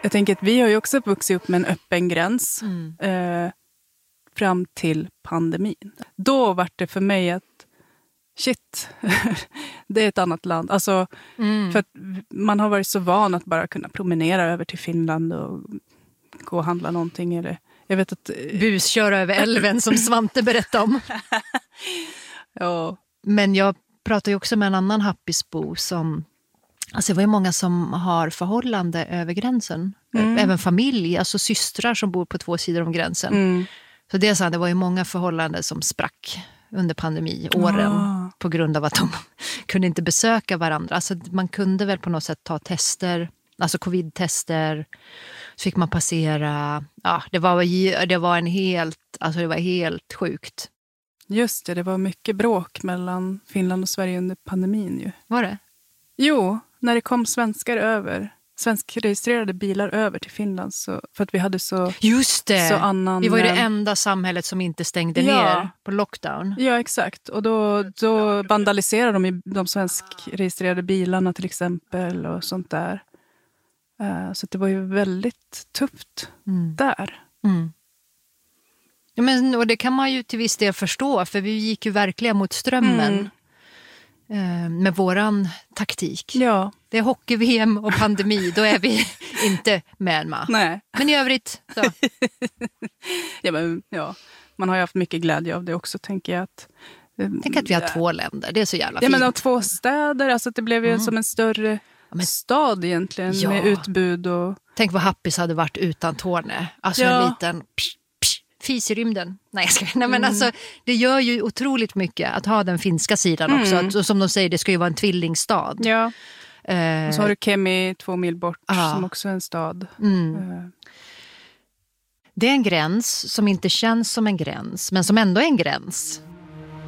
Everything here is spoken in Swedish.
Jag tänker att vi har ju också vuxit upp med en öppen gräns fram till pandemin. Då var det för mig att shit, det är ett annat land. Alltså, för att man har varit så van att bara kunna promenera över till Finland och gå och handla någonting. Eller, jag vet att... Busköra över älven som Svante berättade om. Ja. Men jag pratade ju också med en annan happisbo som... Alltså det var ju många som har förhållande över gränsen. Även familj, alltså systrar som bor på 2 sidor om gränsen. Så det var ju många förhållanden som sprack under pandemiåren på grund av att de kunde inte besöka varandra. Alltså man kunde väl på något sätt ta tester, alltså covid-tester, så fick man passera. Ja, det var helt sjukt. Just det var mycket bråk mellan Finland och Sverige under pandemin ju. Var det? Jo, när det kom svenskregistrerade bilar över till Finland för att vi hade så... Just det! Så annan, vi var ju det enda samhället som inte stängde ner på lockdown. Ja, exakt. Och då vandaliserade de de svenskregistrerade bilarna till exempel och sånt där. Så det var ju väldigt tufft där. Ja, men, och det kan man ju till viss del förstå, för vi gick ju verkligen mot strömmen med våran taktik. Ja. Det är hockey-VM och pandemi, då är vi inte med. Nej. Men i övrigt så. Man har ju haft mycket glädje av det också, tänker jag. Tänk att vi har 2 länder, det är så jävla fint. Ja, men 2 städer, alltså det blev ju som en större stad egentligen med utbud. Och... Tänk vad happis hade varit utan Torne. Alltså en liten fis i rymden. Nej, men alltså, det gör ju otroligt mycket att ha den finska sidan också. Att, som de säger, det ska ju vara en tvillingstad. Ja. Och så har du Kemi 2 mil bort som också är en stad. Det är en gräns som inte känns som en gräns, men som ändå är en gräns.